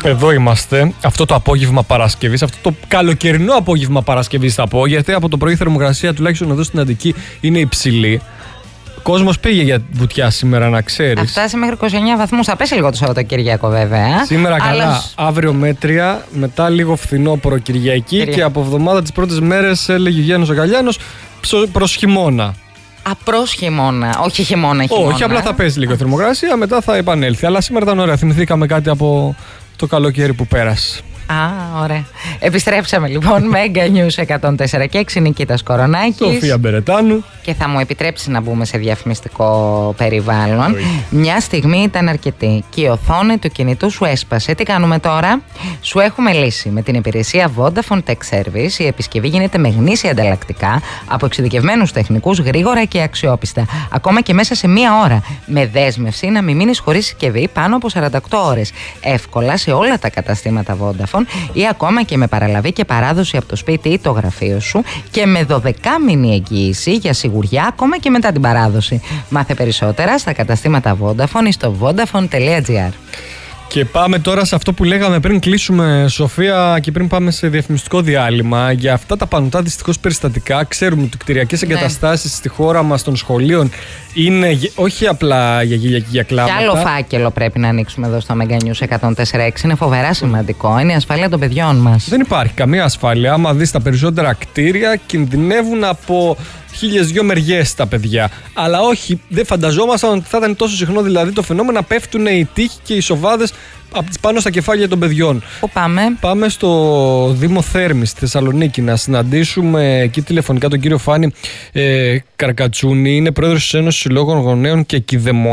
Εδώ είμαστε, αυτό το απόγευμα Παρασκευής, αυτό το καλοκαιρινό απόγευμα Παρασκευής θα πω, γιατί από το πρωί η θερμοκρασία τουλάχιστον εδώ στην Αττική είναι υψηλή. Ο κόσμος πήγε για βουτιά σήμερα, να ξέρεις. Θα φτάσει μέχρι 29 βαθμούς. Θα πέσει λίγο το Σαββατοκύριακο, βέβαια. Σήμερα καλά. Αύριο μέτρια, μετά λίγο φθινόπωρο Κυριακή και από εβδομάδα τις πρώτες μέρες, έλεγε ο Γιάννης ο Γαλιάνος, προς χειμώνα. Προς χειμώνα, όχι χειμώνα. Όχι, απλά θα πέσει λίγο η θερμοκρασία, μετά θα επανέλθει. Αλλά σήμερα ήταν ωραία. Θυμηθήκαμε κάτι από το καλοκαίρι που πέρασε. Ωραία. Επιστρέψαμε λοιπόν με Mega News 104 και 6, Νικήτας Κορονάκης. Σοφία Μπερετάνου. Και θα μου επιτρέψει να μπούμε σε διαφημιστικό περιβάλλον. Μια στιγμή ήταν αρκετή και η οθόνη του κινητού σου έσπασε. Τι κάνουμε τώρα? Σου έχουμε λύσει. Με την υπηρεσία Vodafone Tech Service η επισκευή γίνεται με γνήσια ανταλλακτικά από εξειδικευμένους τεχνικούς, γρήγορα και αξιόπιστα. Ακόμα και μέσα σε μία ώρα. Με δέσμευση να μην μείνεις χωρίς συσκευή πάνω από 48 ώρες. Εύκολα σε όλα τα καταστήματα Vodafone ή ακόμα και με παραλαβή και παράδοση από το σπίτι ή το γραφείο σου και με 12μηνη εγγύηση για σιγουριά ακόμα και μετά την παράδοση. Μάθε περισσότερα στα καταστήματα Vodafone ή στο vodafone.gr. Και πάμε τώρα σε αυτό που λέγαμε πριν κλείσουμε, Σοφία, και πριν πάμε σε διαφημιστικό διάλειμμα. Για αυτά τα πανωτά δυστυχώς περιστατικά, ξέρουμε ότι οι κτηριακές εγκαταστάσεις στη χώρα μας των σχολείων είναι όχι απλά για γέλια και για κλάματα. Και άλλο φάκελο πρέπει να ανοίξουμε εδώ στο Mega News 104.6. Είναι φοβερά σημαντικό. Είναι η ασφάλεια των παιδιών μας. Δεν υπάρχει καμία ασφάλεια. Άμα δεις τα περισσότερα κτίρια, κινδυνεύουν από 1002 μεριές τα παιδιά. Αλλά όχι, δεν φανταζόμασταν ότι θα ήταν τόσο συχνό δηλαδή το φαινόμενο να πέφτουν οι τείχοι και οι σοβάδες πάνω στα κεφάλια των παιδιών. Πού πάμε? Πάμε στο Δήμο Θέρμης στη Θεσσαλονίκη να συναντήσουμε εκεί τηλεφωνικά τον κύριο Φάνη Καρκατσούνη. Είναι πρόεδρος της Ένωσης Συλλόγων Γονέων και Κηδεμόνων.